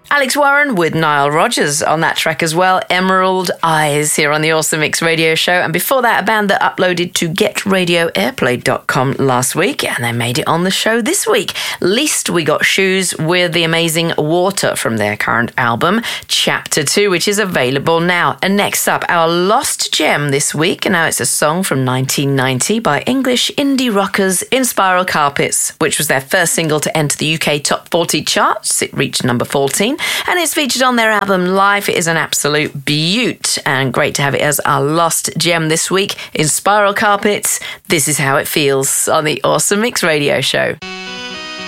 Alex Warren with Nile Rodgers on that track as well. Emerald Eyes here on the Awesome Mix Radio Show. And before that, a band that uploaded to GetRadioAirplay.com last week, and they made it on the show this week. Least We Got Shoes with the amazing Water from their current album, Chapter 2, which is available now. And next up, our lost gem this week. And now it's a song from 1990 by English indie rockers In Spiral Carpets, which was their first single to enter the UK Top 40 charts. It reached number 14. And it's featured on their album Live. It is an absolute beaut, and great to have it as our lost gem this week. In Spiral Carpets, This Is How It Feels on the Awesome Mix Radio Show.